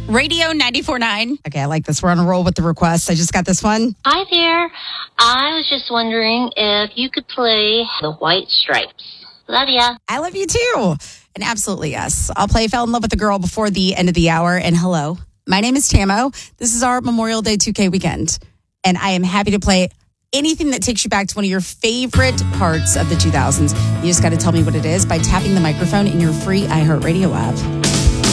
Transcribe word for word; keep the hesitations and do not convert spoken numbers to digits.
Radio ninety-four point nine. Okay, I like this. We're on a roll with the requests. I just got this one. Hi there. I was just wondering if you could play The White Stripes. Love ya. I love you too. And absolutely, yes. I'll play Fell in Love with a Girl before the end of the hour. And hello, my name is Tamo. This is our Memorial Day two K weekend. And I am happy to play anything that takes you back to one of your favorite parts of the two thousands. You just got to tell me what it is by tapping the microphone in your free iHeartRadio app.